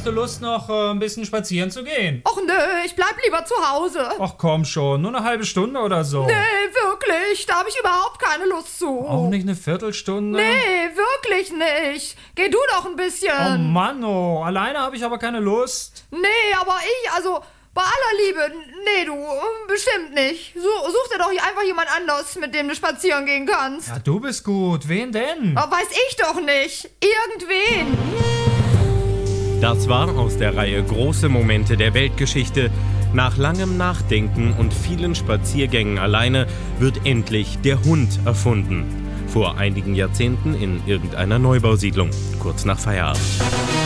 hast du Lust, noch ein bisschen spazieren zu gehen? Och nö, ich bleib lieber zu Hause. Ach komm schon, nur eine halbe Stunde oder so. Nee, wirklich, da habe ich überhaupt keine Lust zu. Auch nicht eine Viertelstunde? Nee, wirklich nicht. Geh du doch ein bisschen. Oh Mann, oh, alleine habe ich aber keine Lust. Nee, aber bei aller Liebe, nee, du, bestimmt nicht. Such dir doch einfach jemand anders, mit dem du spazieren gehen kannst. Ja, du bist gut. Wen denn? Aber weiß ich doch nicht. Irgendwen. Das war aus der Reihe Große Momente der Weltgeschichte. Nach langem Nachdenken und vielen Spaziergängen alleine wird endlich der Hund erfunden. Vor einigen Jahrzehnten in irgendeiner Neubausiedlung, kurz nach Feierabend.